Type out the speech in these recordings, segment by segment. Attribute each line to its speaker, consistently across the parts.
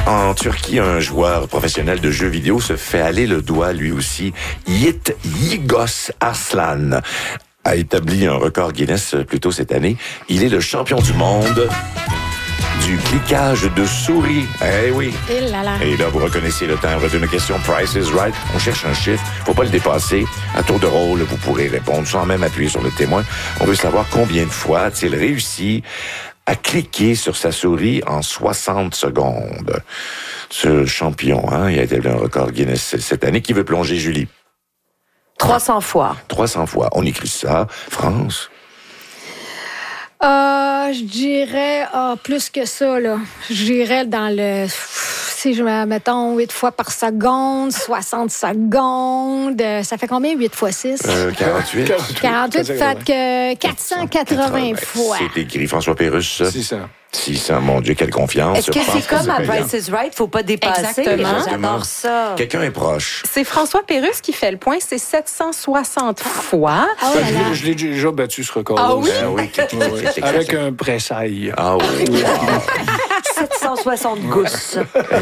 Speaker 1: En Turquie, un joueur professionnel de jeux vidéo se fait aller le doigt, lui aussi. Yiğit Yigos Arslan a établi un record Guinness plus tôt cette année. Il est le champion du monde du cliquage de souris. Eh oui.
Speaker 2: Et là là.
Speaker 1: Et là, vous reconnaissez le timbre d'une question Price is Right. On cherche un chiffre. Faut pas le dépasser. À tour de rôle, vous pourrez répondre sans même appuyer sur le témoin. On veut savoir combien de fois a-t-il réussi à cliquer sur sa souris en 60 secondes. Ce champion, il a établi un record Guinness cette année. Qui veut plonger, Julie?
Speaker 3: 300 fois.
Speaker 1: 300 fois. On écrit ça. France?
Speaker 2: Je dirais plus que ça, là. Je dirais dans le... Si je me mettons 8 fois par seconde, 60 secondes, ça fait combien 8 fois 6?
Speaker 1: 48.
Speaker 2: 48, fait que 480 fois.
Speaker 1: C'est écrit. François Pérusse.
Speaker 4: 600.
Speaker 1: 600, mon Dieu, quelle confiance.
Speaker 3: Est-ce que c'est comme à Price is Right? Faut pas dépasser.
Speaker 5: Exactement.
Speaker 3: J'adore ça.
Speaker 1: Quelqu'un est proche.
Speaker 5: C'est François Pérusse qui fait le point. C'est 760 fois.
Speaker 2: Oh là là.
Speaker 4: Je l'ai déjà battu, ce record.
Speaker 5: Ah oui?
Speaker 1: Ah oui,
Speaker 4: Avec un pressail.
Speaker 1: Ah oui.
Speaker 3: 760 gousses.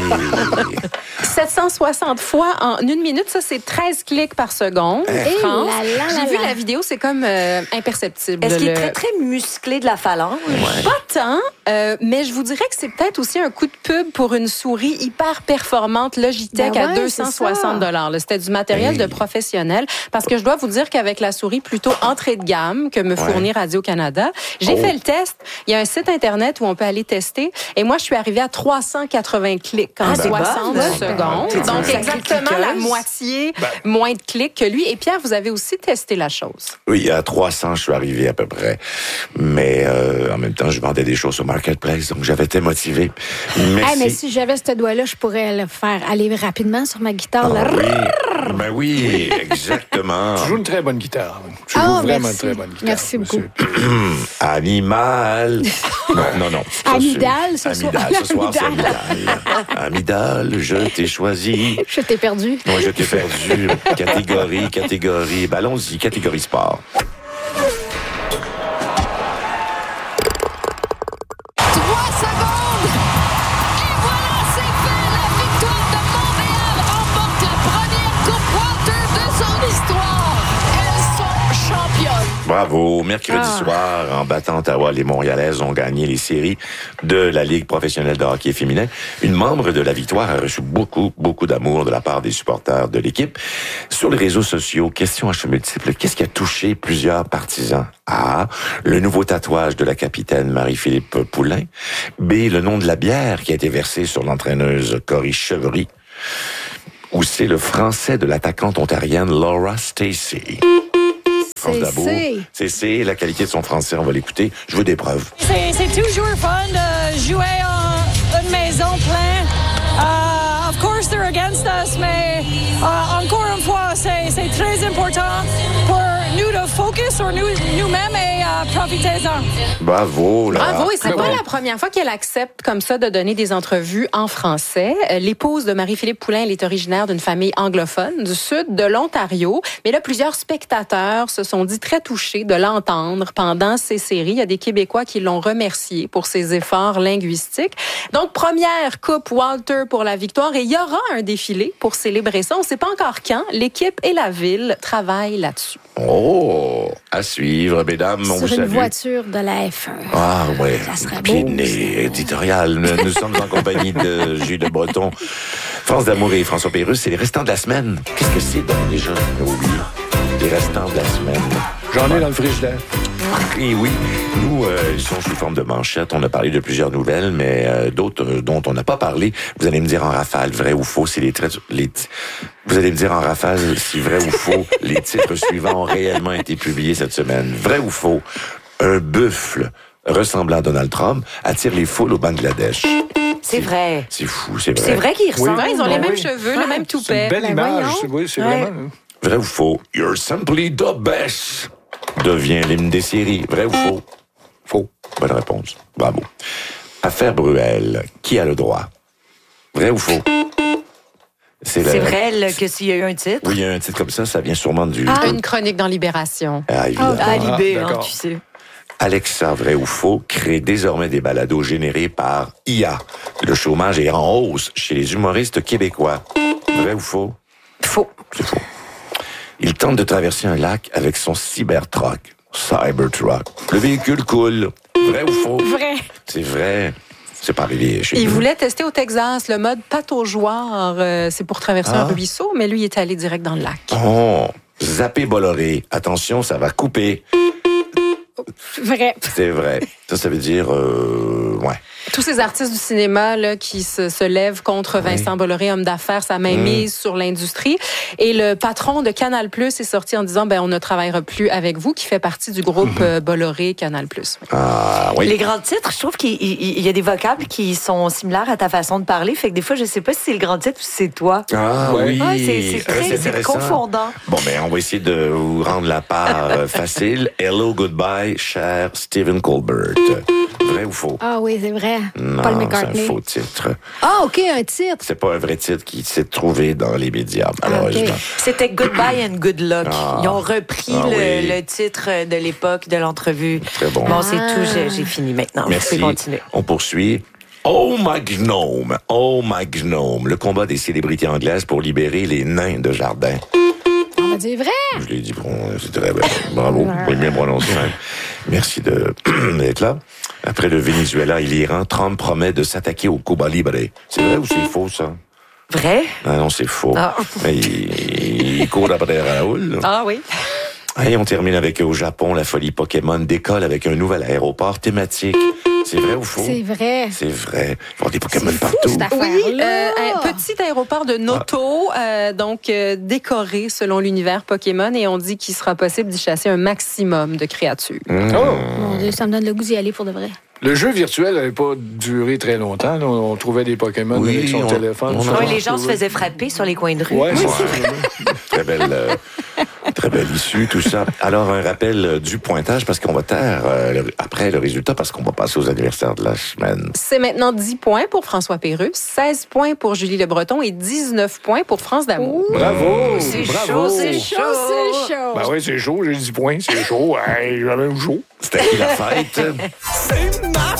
Speaker 5: 760 fois en 1 minute, ça, c'est 13 clics par seconde.
Speaker 2: Eh
Speaker 5: France.
Speaker 2: là là là
Speaker 5: J'ai vu
Speaker 2: là.
Speaker 5: la vidéo, c'est comme imperceptible.
Speaker 3: Est-ce qu'il est très, très musclé de la phalange?
Speaker 5: Pas tant, mais je vous dirais que c'est peut-être aussi un coup de pub pour une souris hyper performante Logitech
Speaker 2: Ben
Speaker 5: à
Speaker 2: ouais,
Speaker 5: 260 $. C'était du matériel de professionnel. Parce que je dois vous dire qu'avec la souris plutôt entrée de gamme que me fournit Radio-Canada, j'ai fait le test. Il y a un site Internet où on peut aller tester. Et moi, je suis arrivée à 380 clics en 60 secondes.
Speaker 3: T'es
Speaker 5: Donc,
Speaker 3: une
Speaker 5: exactement
Speaker 3: sacrée
Speaker 5: la
Speaker 3: cliqueuse.
Speaker 5: moitié moins de clics que lui. Et Pierre, vous avez aussi testé la chose.
Speaker 1: Oui, à 300, je suis arrivé à peu près. Mais en même temps, je vendais des choses sur Marketplace, donc j'avais été motivé. Merci.
Speaker 2: Mais si j'avais ce doigt-là, je pourrais le faire aller rapidement sur ma guitare. là.
Speaker 1: Oui, exactement.
Speaker 4: Tu joues une très bonne guitare. Tu joues vraiment
Speaker 2: merci.
Speaker 4: une très bonne guitare.
Speaker 2: Merci beaucoup.
Speaker 1: Animal. Non. Ça,
Speaker 2: Amidal,
Speaker 1: c'est-
Speaker 2: ce soir.
Speaker 1: Amidal, ce soir, c'est Amidal. Amidal, je t'ai choisi.
Speaker 2: Je t'ai perdu.
Speaker 1: Moi, je t'ai perdu. Catégorie. Ben, allons-y, catégorie sport.
Speaker 6: 3 secondes! Et voilà, c'est fait! La victoire de Montréal remporte la première Coupe Walter de son histoire. Elles sont championnes.
Speaker 1: Bravo. Mercredi soir, en battant Ottawa, les Montréalaises ont gagné les séries de la Ligue professionnelle de hockey féminin. Une membre de la Victoire a reçu beaucoup d'amour de la part des supporters de l'équipe. Sur les réseaux sociaux, question à choix multiples. Qu'est-ce qui a touché plusieurs partisans? A. Le nouveau tatouage de la capitaine Marie-Philippe Poulin. B. Le nom de la bière qui a été versée sur l'entraîneuse Cory Chevry. Ou C. Le français de l'attaquante ontarienne Laura Stacey. France Dabour. C'est la qualité de son français, on va l'écouter. Je veux des preuves.
Speaker 7: C'est toujours fun de jouer en une maison pleine. Of course, they're against us, mais encore une fois, c'est très important pour nous de focus sur nous-mêmes et profitez-en.
Speaker 1: Bravo, là.
Speaker 5: Bravo, et c'est pas la première fois qu'elle accepte comme ça de donner des entrevues en français. L'épouse de Marie-Philippe Poulin, elle est originaire d'une famille anglophone du sud de l'Ontario. Mais là, plusieurs spectateurs se sont dit très touchés de l'entendre pendant ces séries. Il y a des Québécois qui l'ont remercié pour ses efforts linguistiques. Donc, première Coupe Walter pour la victoire. Et il y aura un défilé pour célébrer ça. On ne sait pas encore quand. L'équipe et la ville travaillent là-dessus.
Speaker 1: Oh, à suivre, mesdames, on vous
Speaker 2: Sur une
Speaker 1: salue.
Speaker 2: voiture de la F1.
Speaker 1: Ah ouais,
Speaker 2: Ça serait
Speaker 1: pied
Speaker 2: beau.
Speaker 1: de nez éditorial. Nous sommes en compagnie de Gilles de Breton, France Damour et François Pérusse. C'est les restants de la semaine. Qu'est-ce que c'est donc déjà? J'ai oublié. Les restants de la semaine.
Speaker 4: J'en ai dans le frigidaire.
Speaker 1: Et oui, nous, ils sont sous forme de manchettes. On a parlé de plusieurs nouvelles, mais d'autres dont on n'a pas parlé. Vous allez me dire en rafale, vrai ou faux, si vous allez me dire en rafale si vrai ou faux, les titres suivants ont réellement été publiés cette semaine. Vrai ou faux, un buffle ressemblant à Donald Trump attire les foules au Bangladesh.
Speaker 3: C'est vrai.
Speaker 1: C'est fou, c'est vrai.
Speaker 3: C'est vrai qu'ils ressemblent.
Speaker 5: Ouais, ils ont les mêmes
Speaker 4: oui.
Speaker 5: cheveux, le même
Speaker 4: C'est
Speaker 5: toupet.
Speaker 4: une belle
Speaker 2: Ben
Speaker 4: image.
Speaker 2: voyons.
Speaker 4: Oui, c'est
Speaker 3: Ouais.
Speaker 4: vraiment...
Speaker 1: Vrai ou faux, You're simply the best devient l'hymne des séries. Vrai ou faux? Faux. Bonne réponse. Bravo. Affaire Bruel. Qui a le droit? Vrai ou faux?
Speaker 3: C'est vrai que s'il y a eu un titre.
Speaker 1: Oui, il y a un titre comme ça vient sûrement du...
Speaker 5: Une chronique dans Libération.
Speaker 1: Ah, évidemment.
Speaker 3: À Libé,
Speaker 4: d'accord.
Speaker 3: tu sais.
Speaker 1: Alexa, vrai ou faux, crée désormais des balados générés par IA. Le chômage est en hausse chez les humoristes québécois. Vrai ou faux?
Speaker 3: Faux.
Speaker 1: C'est faux. Il tente de traverser un lac avec son Cybertruck. Cybertruck. Le véhicule coule. Vrai ou faux?
Speaker 2: Vrai.
Speaker 1: C'est vrai. C'est pas arrivé chez
Speaker 5: Il
Speaker 1: nous.
Speaker 5: voulait tester au Texas le mode pataugeoire. C'est pour traverser un ruisseau, mais lui, il est allé direct dans le lac.
Speaker 1: Oh, zapper Bolloré. Attention, ça va couper.
Speaker 2: Vrai.
Speaker 1: C'est vrai. Ça veut dire... ouais.
Speaker 5: Tous ces artistes du cinéma là, qui se lèvent contre Vincent Bolloré, homme d'affaires, sa main mise sur l'industrie. Et le patron de Canal+ est sorti en disant on ne travaillera plus avec vous, qui fait partie du groupe Bolloré Canal+.
Speaker 1: Ah, oui.
Speaker 3: Les grands titres, je trouve qu'il y a des vocables qui sont similaires à ta façon de parler. Fait que des fois, je sais pas si c'est le grand titre ou si c'est toi.
Speaker 1: Ah oui.
Speaker 3: Ouais, c'est
Speaker 1: intéressant.
Speaker 3: confondant.
Speaker 1: Bon, ben, on va essayer de vous rendre la part facile. Hello, goodbye, cher Stephen Colbert. Vrai ou faux?
Speaker 2: Ah oui, c'est vrai.
Speaker 1: Non,
Speaker 2: Paul
Speaker 1: c'est
Speaker 2: McCartney.
Speaker 1: un faux titre.
Speaker 2: Ah, OK, un titre.
Speaker 1: C'est pas un vrai titre qui s'est trouvé dans les médias, malheureusement.
Speaker 3: C'était Goodbye and Good Luck. Ils ont repris
Speaker 1: oui.
Speaker 3: le titre de l'époque de l'entrevue.
Speaker 1: Très bon.
Speaker 3: Bon, c'est tout. J'ai fini maintenant.
Speaker 1: Merci.
Speaker 3: Vous pouvez continuer.
Speaker 1: On poursuit. Oh my gnome! Oh my gnome! Le combat des célébrités anglaises pour libérer les nains de jardin.
Speaker 2: On va dire vrai.
Speaker 1: Je l'ai dit, c'est très bien. Bravo, vous pouvez bien prononcer. Hein. Merci d'être là. Après le Venezuela et l'Iran, Trump promet de s'attaquer au Cuba Libre. C'est vrai ou c'est faux, ça?
Speaker 3: Vrai?
Speaker 1: Ah non, c'est faux.
Speaker 3: Ah.
Speaker 1: Mais il court après Raoul.
Speaker 5: Ah oui.
Speaker 1: Et on termine avec au Japon, la folie Pokémon décolle avec un nouvel aéroport thématique. C'est vrai ou faux?
Speaker 2: C'est vrai.
Speaker 1: C'est vrai. Il va y avoir des Pokémon
Speaker 2: C'est fou,
Speaker 1: partout.
Speaker 2: cette affaire.
Speaker 5: Oui, un petit aéroport de Noto, donc décoré selon l'univers Pokémon, et on dit qu'il sera possible d'y chasser un maximum de créatures.
Speaker 2: Mon Dieu, ça me donne le goût d'y aller pour de vrai.
Speaker 4: Le jeu virtuel n'avait pas duré très longtemps. Là. On trouvait des Pokémon
Speaker 1: Oui,
Speaker 4: avec son téléphone.
Speaker 3: Oui, les gens se faisaient frapper sur les coins de rue.
Speaker 4: Ouais,
Speaker 1: Ouais.
Speaker 4: c'est
Speaker 1: Très belle issue, tout ça. Alors, un rappel du pointage, parce qu'on va taire après le résultat, parce qu'on va passer aux anniversaires de la semaine.
Speaker 5: C'est maintenant 10 points pour François Pérusse, 16 points pour Julie Le Breton et 19 points pour France d'Amour.
Speaker 4: Bravo!
Speaker 3: C'est
Speaker 4: bravo!
Speaker 3: chaud, c'est
Speaker 2: Chaud, c'est chaud.
Speaker 4: Ben oui, c'est chaud, j'ai 10 points, c'est chaud. Hey, j'avais chaud.
Speaker 1: C'était qui la fête?
Speaker 8: C'est ma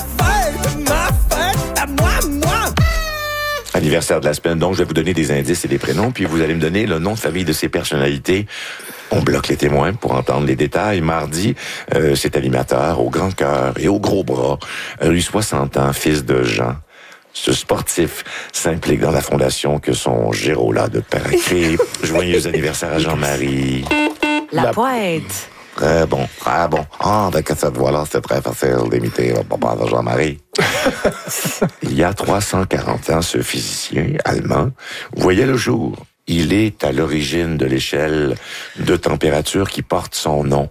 Speaker 8: fête à moi.
Speaker 1: Anniversaire de la semaine. Donc, je vais vous donner des indices et des prénoms, puis vous allez me donner le nom de famille de ces personnalités. On bloque les témoins pour entendre les détails. Mardi, cet animateur au grand cœur et au gros bras, eu 60 ans, fils de Jean. Ce sportif s'implique dans la fondation que son Gérola de père a créé. Joyeux anniversaire à Jean-Marie.
Speaker 3: La pointe.
Speaker 1: Très bon, très bon. Ah, avec cette voix-là, c'est très facile d'imiter le papa de Jean-Marie. Il y a 340 ans, ce physicien allemand voyait le jour. Il est à l'origine de l'échelle de température qui porte son nom.